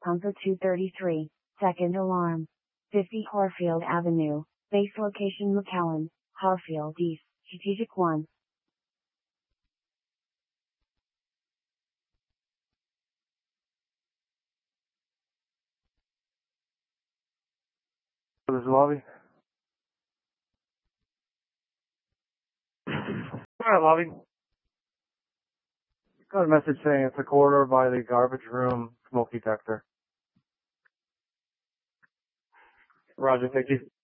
Bunker 233, second alarm. 50 Harfield Avenue, base location McAllen, Harfield East, Strategic 1. This is the lobby. Alright, lobby. Got a message saying it's a corridor by the garbage room smoke detector. Roger, thank you.